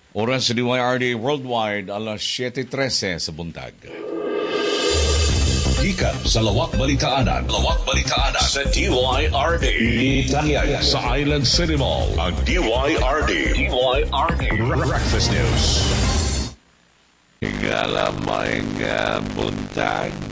Oras sa DYRD Worldwide, alas 7:13 sa buntag. Gikan sa Lawak Balikaanan. Sa DYRD. Itangyan sa Island City Mall. Ang DYRD Breakfast News. Hingala maing buntag.